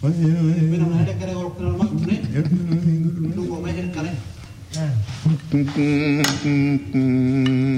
Minum ada kare kalau kenal mak nih. Tunggu main kare.